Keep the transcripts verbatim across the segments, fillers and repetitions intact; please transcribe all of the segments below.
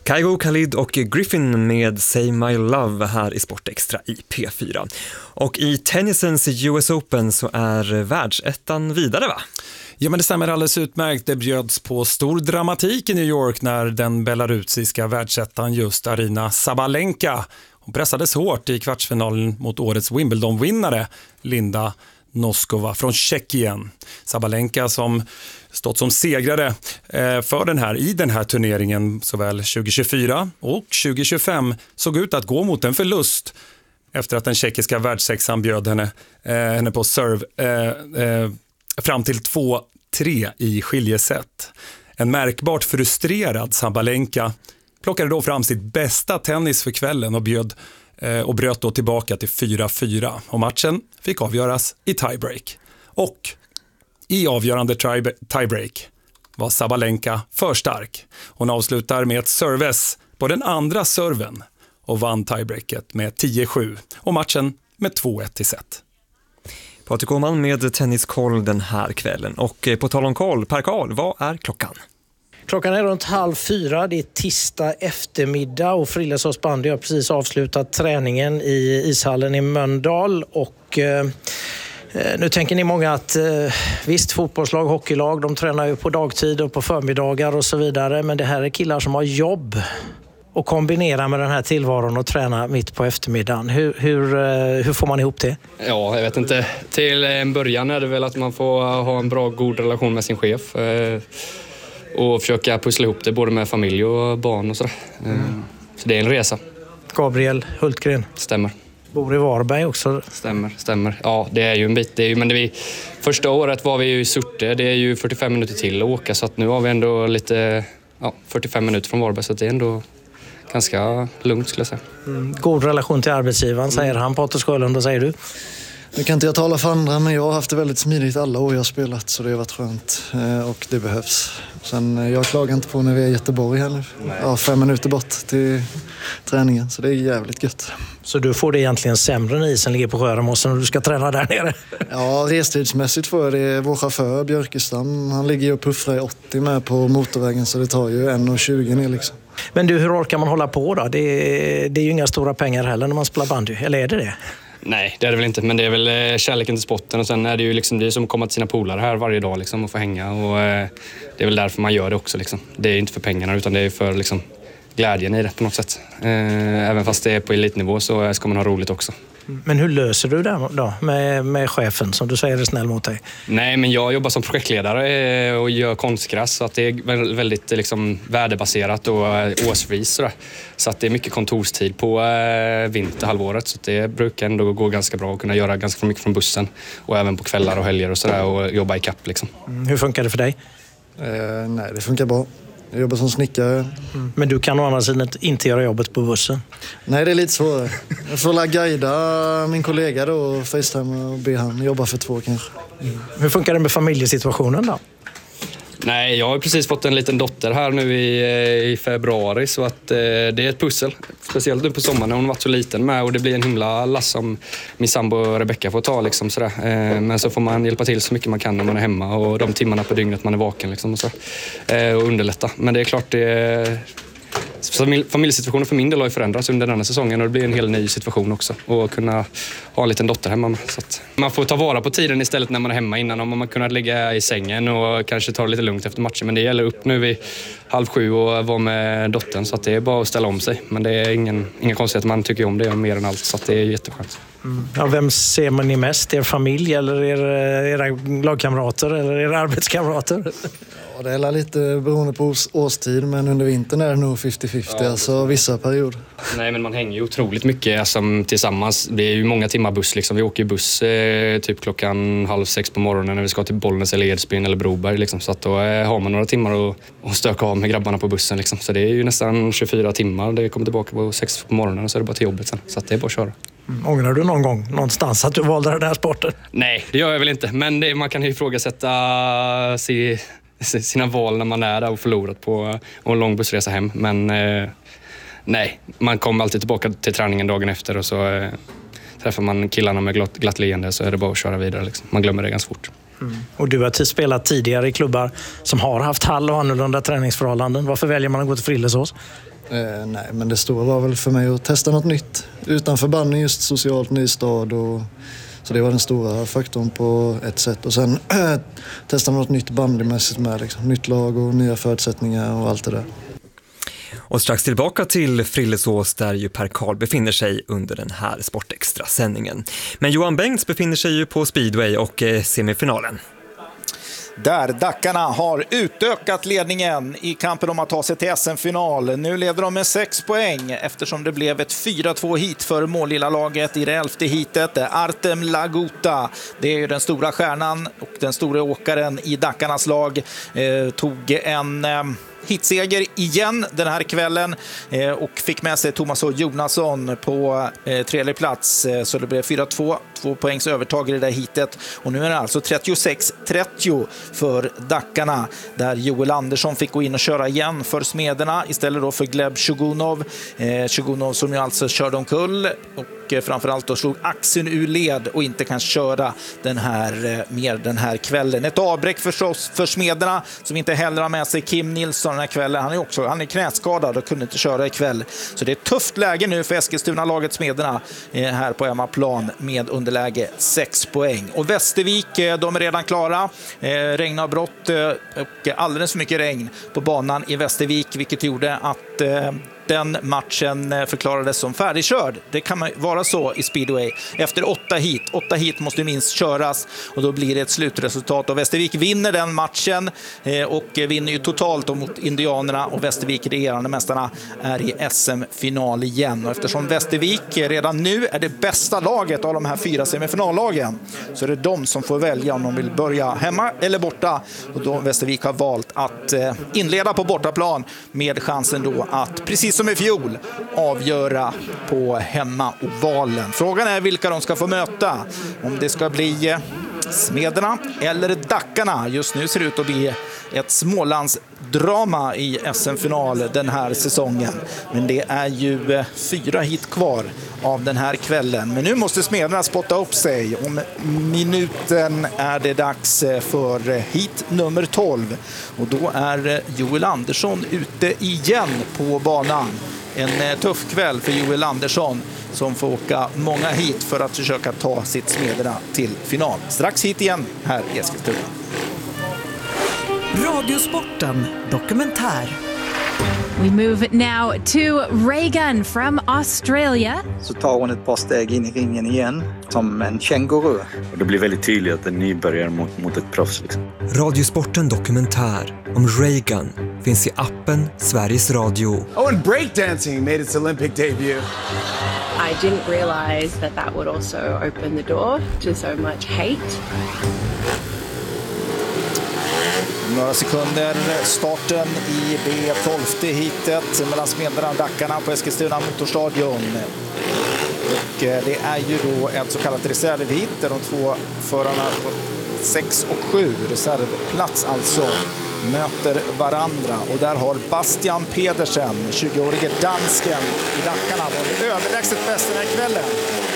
Kygo, Khalid och Griffin med Say My Love här i Sportextra i P fyra. Och i tennisens U S Open så är världsettan vidare, va? Ja, men det stämmer alldeles utmärkt. Det bjöds på stor dramatik i New York när den belarusiska världsettan just Aryna Sabalenka, hon pressades hårt i kvartsfinalen mot årets Wimbledon-vinnare Linda Noskova från Tjeckien. Sabalenka som stått som segrare för den här, i den här turneringen såväl tjugo tjugofyra och tjugo tjugofem såg ut att gå mot en förlust efter att den tjeckiska världssexan bjöd henne, eh, henne på serve eh, eh, fram till två tre i skiljesätt. En märkbart frustrerad Sabalenka plockade då fram sitt bästa tennis för kvällen och bjöd eh, och bröt då tillbaka till fyra fyra. Och matchen fick avgöras i tiebreak. Och i avgörande tiebreak var Sabalenka för stark. Hon avslutar med ett service på den andra serven och vann tiebreaket med tio sju och matchen med två ett till set. Patrik Åhman med tenniskoll den här kvällen. Och på tal om koll, Per Karl, vad är klockan? Klockan är runt halv fyra, det är tisdag eftermiddag och Frillesås bandy har precis avslutat träningen i ishallen i Mölndal och eh, nu tänker ni många att eh, visst, fotbollslag, hockeylag, de tränar ju på dagtid och på förmiddagar och så vidare, men det här är killar som har jobb och kombinera med den här tillvaron och träna mitt på eftermiddagen. Hur, hur, hur får man ihop det? Ja, jag vet inte. Till en början är det väl att man får ha en bra, god relation med sin chef eh, och försöka pussla ihop det både med familj och barn och sådär. Eh, så det är en resa. Gabriel Hultgren. Stämmer. Bor i Varberg också. Stämmer, stämmer. Ja, det är ju en bit. Det är ju, men det vi, första året var vi ju i Surte. Det är ju fyrtiofem minuter till att åka, så att nu har vi ändå lite ja, fyrtiofem minuter från Varberg, så att det är ändå ganska lugnt skulle jag säga. Mm, god relation till arbetsgivaren, säger han. Patrik Sjölund, och säger du? Nu kan inte jag tala för andra, men jag har haft det väldigt smidigt alla år jag har spelat, så det har varit skönt och det behövs. Sen jag klagar inte på när vi är i Göteborg heller. Ja, fem minuter bort till träningen, så det är jävligt gött. Så du får det egentligen sämre när isen ligger på Sjöremossen och du ska träna där nere? Ja, restidsmässigt får jag det. Vår chaufför Björkestam, han ligger ju och puffrar i åttio med på motorvägen, så det tar ju en tjugo ner liksom. Men du, hur orkar man hålla på då? Det är, det är ju inga stora pengar heller när man spelar bandy, eller är det det? Nej, det är det väl inte, men det är väl kärleken till sporten, och sen är det ju liksom det är som att komma till sina polare här varje dag liksom, och få hänga, och eh, det är väl därför man gör det också liksom. Det är inte för pengarna, utan det är för liksom glädjen i det på något sätt. Eh, även fast det är på elitnivå så ska man ha roligt också. Men hur löser du det då med, med chefen som du säger är snäll mot dig? Nej, men jag jobbar som projektledare och gör konstgräs, så att det är väldigt liksom värdebaserat och årsvis sådär. Så att det är mycket kontorstid på vinterhalvåret, så att det brukar ändå gå ganska bra att kunna göra ganska mycket från bussen och även på kvällar och helger och sådär, och jobba i kapp liksom. Mm, hur funkar det för dig? Eh, nej, det funkar bra. Jag jobbar som snickare. Mm. Men du kan å andra sidan inte göra jobbet på bussen? Nej, det är lite svårare. Jag får la guida min kollega då och FaceTime och be han jobba för två kanske. Mm. Hur funkar det med familjesituationen då? Nej, jag har precis fått en liten dotter här nu i, i februari, så att eh, det är ett pussel. Speciellt nu på sommaren när hon varit så liten med, och det blir en himla lass som min sambo Rebecca får ta liksom sådär. Eh, men så får man hjälpa till så mycket man kan när man är hemma och de timmarna på dygnet man är vaken liksom och så. Eh, och underlätta. Men det är klart det familjesituationen för min del har ju förändrats under denna säsongen, och det blir en helt ny situation också, och kunna ha en liten dotter hemma. Så att man får ta vara på tiden istället när man är hemma innan, om man kunnat ligga i sängen och kanske ta det lite lugnt efter matchen. Men det gäller upp nu vid halv sju och vara med dottern, så att det är bara att ställa om sig. Men det är ingen, ingen konstighet, man tycker om det mer än allt, så att det är jätteskönt. Mm. Ja, vem ser man ni mest? Er familj eller er, era lagkamrater eller era arbetskamrater? Ja, det är lite beroende på årstid, men under vintern är det nog femtio femtio, ja, alltså vissa perioder. Nej, men man hänger ju otroligt mycket alltså, tillsammans. Det är ju många timmar buss liksom. Vi åker ju buss eh, typ klockan halv sex på morgonen när vi ska till Bollnäs eller Edsbyn eller Broberg liksom. Så att då eh, har man några timmar att, att stöka av med grabbarna på bussen liksom. Så det är ju nästan tjugofyra timmar. Det kommer tillbaka på sex på morgonen och så är det bara till jobbet sen. Så att det är bara att köra. Mm. Ångrar du någon gång någonstans att du valde den här sporten? Nej, det gör jag väl inte. Men det, man kan ju ifrågasätta sig sina val när man är där och förlorat på en lång bussresa hem. Men eh, nej, man kommer alltid tillbaka till träningen dagen efter, och så eh, träffar man killarna med glatt, glatt leende, så är det bara att köra vidare liksom. Man glömmer det ganska fort. Mm. Och du har spelat tidigare i klubbar som har haft hall och annorlunda träningsförhållanden. Varför väljer man att gå till Frillesås? Eh, nej, men det stora var väl för mig att testa något nytt. Utanför bandy, just socialt, ny stad. Och, så det var den stora faktorn på ett sätt. Och sen äh, testa något nytt bandymässigt med. Liksom. Nytt lag och nya förutsättningar och allt det där. Och strax tillbaka till Frillesås där ju Per Karl befinner sig under den här Sportextra-sändningen. Men Johan Bengts befinner sig ju på Speedway och eh, semifinalen. Där Dackarna har utökat ledningen i kampen om att ta sig till S M-final. Nu leder de med sex poäng eftersom det blev ett fyra två hit för mållilla laget i det elfte hitet. Artem Laguta, det är ju den stora stjärnan och den stora åkaren i Dackarnas lag, eh, tog en... Eh, hitseger igen den här kvällen eh, och fick med sig Thomas och Jonasson på eh, tredje plats. Eh, så det blev fyra två, två poängs övertag i det där hitet. Och nu är det alltså trettiosex trettio för Dackarna, där Joel Andersson fick gå in och köra igen för Smederna istället då för Gleb Shugunov. Eh, Shugunov som ju alltså körde omkull och eh, framförallt då slog axeln ur led och inte kan köra den här, eh, mer den här kvällen. Ett avbräck förstås för Smederna som inte heller har med sig Kim Nilsson den här kvällen. Han är också han är knäskadad och kunde inte köra ikväll. Så det är ett tufft läge nu för Eskilstuna-laget Smederna eh, här på hemmaplan med underläge sex poäng. Och Västervik, eh, de är redan klara. Eh, regnavbrott eh, och alldeles för mycket regn på banan i Västervik, vilket gjorde att eh, den matchen förklarades som färdigkörd. Det kan man vara så i speedway. Efter åtta hit. Åtta hit måste minst köras och då blir det ett slutresultat. Och Västervik vinner den matchen och vinner ju totalt mot Indianerna, och Västervik, regerande mästarna, är i S M-final igen. Och eftersom Västervik redan nu är det bästa laget av de här fyra semifinallagen, så är det de som får välja om de vill börja hemma eller borta. Och då Västervik har valt att inleda på bortaplan med chansen då att precis som i fjol avgöra på hemmaovalen. Frågan är vilka de ska få möta. Om det ska bli Smederna eller Dackarna. Just nu ser det ut att bli ett Smålandsdrama i S M-final den här säsongen. Men det är ju fyra hit kvar av den här kvällen. Men nu måste Smederna spotta upp sig. Om minuten är det dags för hit nummer tolv. Och då är Joel Andersson ute igen på banan. En tuff kväll för Joel Andersson som får åka många hit för att försöka ta sitt Smederna till final. Strax hit igen här i Eskilstuna. Radiosporten dokumentär. We move now to Reagan from Australia. Så tar hon ett par steg in i ringen igen som en känguru. Och det blir väldigt tydligt att en nybörjare mot, mot ett proffs. Liksom. Radiosporten dokumentär om Reagan finns i appen Sveriges Radio. Oh, and breakdancing made its Olympic debut. I didn't realize that that would also open the door to so much hate. Några sekunder starten i det tolfte hitet mellan Smederna och Dackarna på Eskilstuna Motorstadion. Och det är ju då ett så kallat reservhit där de två förarna på sex och sju, reservplats alltså, möter varandra. Och där har Bastian Pedersen, tjugoårige dansken i Dackarna, varit överlägset bäst den här kvällen.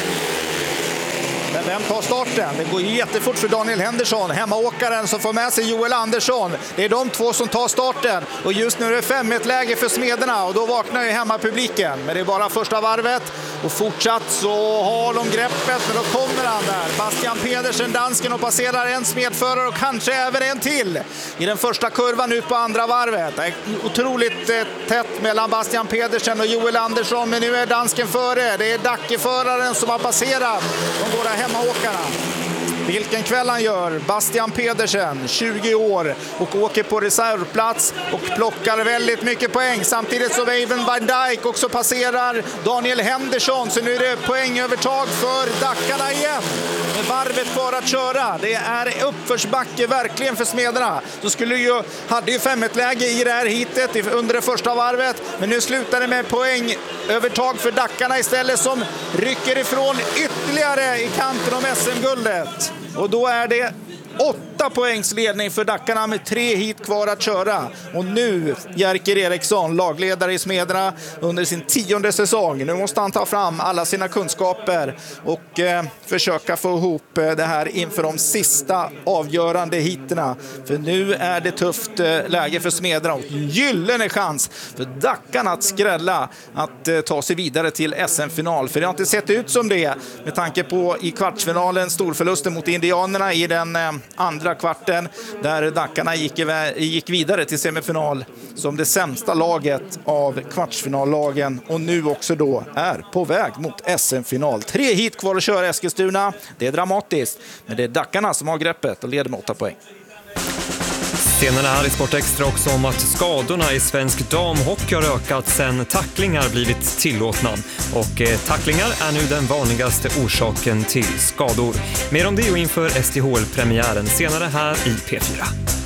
Men vem tar starten? Det går ju jättefort för Daniel Henderson, hemmaåkaren som får med sig Joel Andersson. Det är de två som tar starten. Och just nu är det fem ett läge för Smederna och då vaknar ju hemmapubliken. Men det är bara första varvet. Och fortsatt så har de greppet, men då kommer han där. Bastian Pedersen, dansken, och passerar en smedförare och kanske även en till i den första kurvan ut på andra varvet. Det är otroligt eh, tätt mellan Bastian Pedersen och Joel Andersson, men nu är dansken före. Det är Dackeföraren som har passerat de båda hemmaåkarna. Vilken kväll han gör. Bastian Pedersen, tjugo år, och åker på reservplats och plockar väldigt mycket poäng. Samtidigt som Even Van Dijk också passerar Daniel Henderson. Så nu är det poängövertag för Dackarna igen. Med varvet kvar att köra. Det är uppförsbacke verkligen för Smederna. Så skulle ju, hade ju fem ett läge i det här hitet under det första varvet. Men nu slutar det med poängövertag för Dackarna istället, som rycker ifrån ytterligare i kampen om S M-guldet. Och då är det Åtta poängs ledning för Dackarna med tre hit kvar att köra. Och nu Jerker Eriksson, lagledare i Smedra under sin tionde säsong. Nu måste han ta fram alla sina kunskaper och eh, försöka få ihop eh, det här inför de sista avgörande hiterna. För nu är det tufft eh, läge för Smedra och gyllene chans för Dackarna att skrälla, att eh, ta sig vidare till S M-final. För det har inte sett ut som det med tanke på i kvartsfinalen storförlusten mot Indianerna i den eh, andra kvarten där Dackarna gick, gick vidare till semifinal som det sämsta laget av kvartsfinallagen och nu också då är på väg mot S M-final. Tre hit kvar att köra Eskilstuna. Det är dramatiskt, men det är Dackarna som har greppet och leder med åtta poäng. Senare här i Sport Extra också om att skadorna i svensk damhockey har ökat sedan tacklingar blivit tillåtna. Och eh, tacklingar är nu den vanligaste orsaken till skador. Mer om det och inför S T H L-premiären senare här i P fyra.